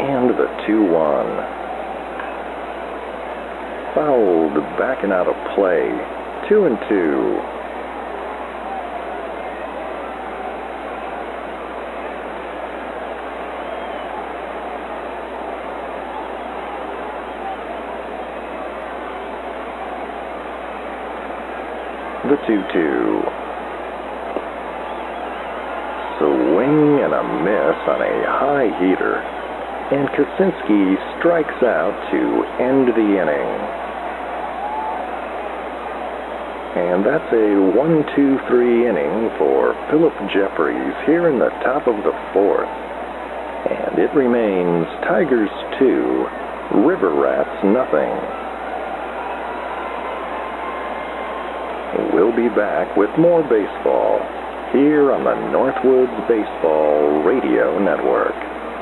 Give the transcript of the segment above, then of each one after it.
And the 2-1. Fouled back and out of play. 2-2. The 2-2. Swing and a miss on a high heater. And Kosinski strikes out to end the inning. And that's a 1-2-3 inning for Phillip Jefferies here in the top of the fourth. And it remains Tigers 2, River Rats nothing. We'll be back with more baseball here on the Northwoods Baseball Radio Network.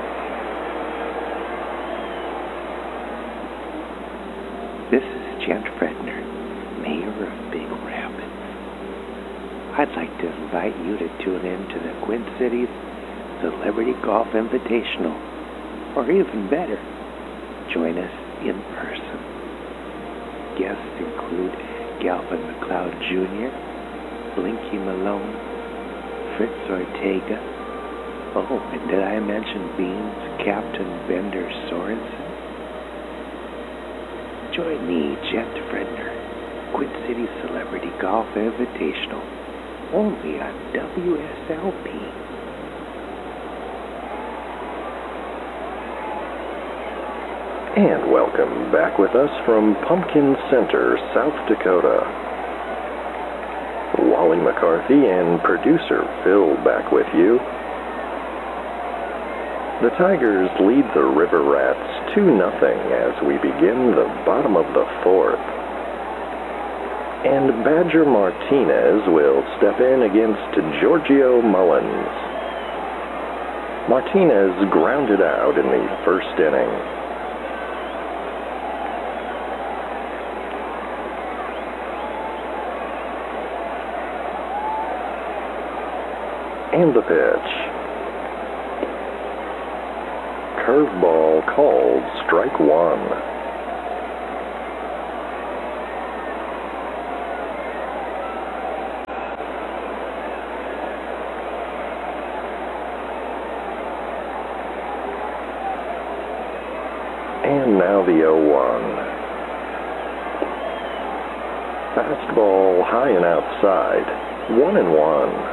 This is Jen Fredner, Mayor of Big Rapids. I'd like to invite you to tune in to the Quint Cities Celebrity Golf Invitational, or even better, join us in person. Guests include Galvin McLeod Jr., Blinky Malone, Fritz Ortega. Oh, and did I mention Beans Captain Bender Sorensen? Join me, Jet Fredner, Quint City Celebrity Golf Invitational, only on WSLP. And welcome back with us from Pumpkin Center, South Dakota. Wally McCarthy and producer Phil back with you. The Tigers lead the River Rats 2-0 as we begin the bottom of the fourth. And Badger Martinez will step in against Giorgio Mullins. Martinez grounded out in the first inning. And the pitch. Curveball called strike one. And now the 0-1. Fastball high and outside. 1-1.